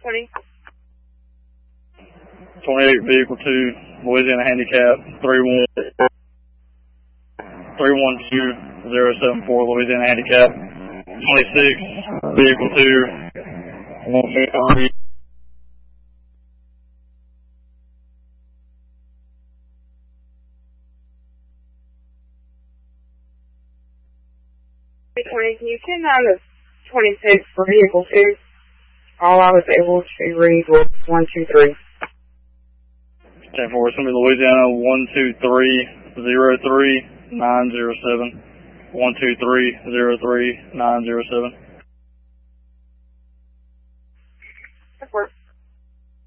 20. 28 vehicle 2, Louisiana handicap, 312074, Louisiana handicap, 26 vehicle 2, 123. 20, can you send down the 26 for vehicle 2? All I was able to read was 123. 10-4, it's going to be Louisiana 12303-907. 12303-907. That works.